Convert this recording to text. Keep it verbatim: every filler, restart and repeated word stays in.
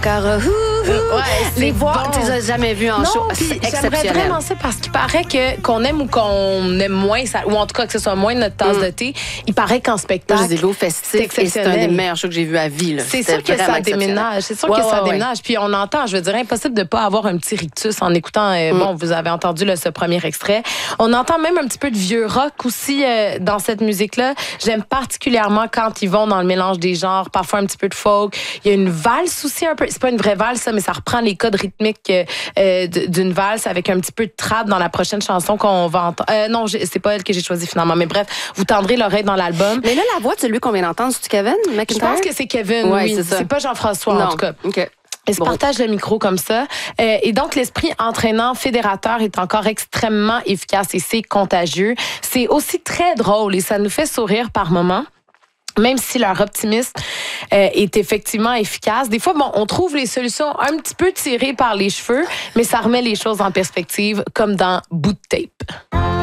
Car euh, Euh, ouais, les c'est voir, bon. tu les as jamais vus en Non, show. puis C'est j'aimerais exceptionnel. vraiment ça parce qu'il paraît que qu'on aime ou qu'on aime moins, ça, ou en tout cas que ce soit moins notre tasse Mm. de thé, il paraît qu'en Moi, spectacle, je les ai vus au c'est festif et c'est un exceptionnel. des meilleurs shows que j'ai vus à vie. là. C'est C'était sûr que vraiment ça exceptionnel. déménage. C'est sûr Ouais, que ça ouais, ouais. déménage. Puis on entend, je veux dire, impossible de pas avoir un petit rictus en écoutant. euh, Mm. Bon, vous avez entendu là, ce premier extrait. On entend même un petit peu de vieux rock aussi euh, dans cette musique-là. J'aime particulièrement quand ils vont dans le mélange des genres, parfois un petit peu de folk. Il y a une valse aussi un peu. C'est pas une vraie valse, ça, mais ça reprend les codes rythmiques euh, euh, d- d'une valse avec un petit peu de trap dans la prochaine chanson qu'on va entendre. Euh, non, j'ai- c'est pas elle que j'ai choisie finalement. Mais bref, vous tendrez l'oreille dans l'album. Mais là, la voix de celui qu'on vient d'entendre, c'est Kevin Je McIntyre? pense que c'est Kevin, Ouais, oui. c'est ça. C'est pas Jean-François, en Non. tout cas. OK. Ils se Bon. partagent le micro comme ça. Euh, et donc, l'esprit entraînant, fédérateur est encore extrêmement efficace et c'est contagieux. C'est aussi très drôle et ça nous fait sourire par moments. Même si leur optimisme euh, est effectivement efficace. Des fois, bon, on trouve les solutions un petit peu tirées par les cheveux, mais ça remet les choses en perspective, comme dans Bout de tape.